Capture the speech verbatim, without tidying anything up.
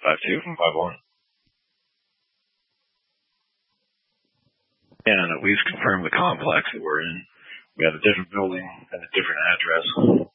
Five two, five one. And at least confirm the complex that we're in. We have a different building and a different address.